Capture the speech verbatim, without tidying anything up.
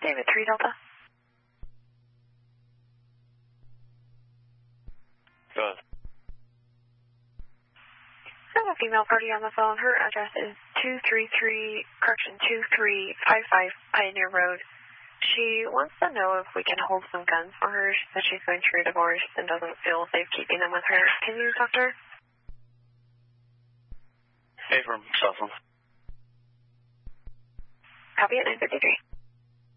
David three Delta. Go ahead. I have a female party on the phone. Her address is two three three, correction, two three five five Pioneer Road. She wants to know if we can hold some guns for her. She said she's going through a divorce and doesn't feel safe keeping them with her. Can you talk to her? Hey, from cell phone. Copy at nine fifty-three.